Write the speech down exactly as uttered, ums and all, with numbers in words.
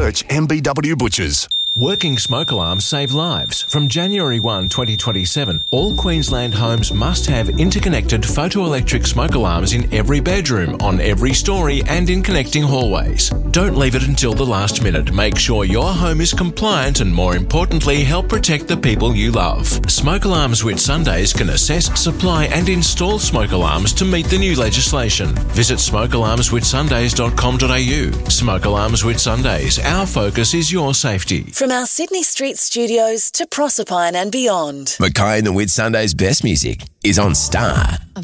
Search M B W Butchers. Working smoke alarms save lives. From January first, twenty twenty-seven, all Queensland homes must have interconnected photoelectric smoke alarms in every bedroom, on every story and in connecting hallways. Don't leave it until the last minute. Make sure your home is compliant and, more importantly, help protect the people you love. Smoke Alarms Whitsundays can assess, supply and install smoke alarms to meet the new legislation. Visit smoke alarms whitsundays dot com dot a u. Smoke Alarms Whitsundays. Our focus is your safety. From our Sydney Street studios to Proserpine and beyond. Mackay and the Whitsundays' best music is on Star.